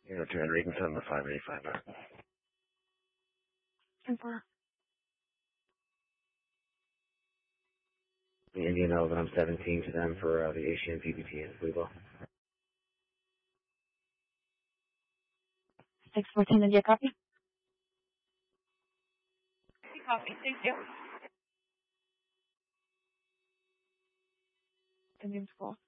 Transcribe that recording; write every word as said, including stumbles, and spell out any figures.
You know, two hundred, you can send them the five eighty-five back. ten four. And you know that I'm seventeen to them for uh, the Asian P B T in Louisville. six fourteen, India copy? Copy, thank you. Indian school.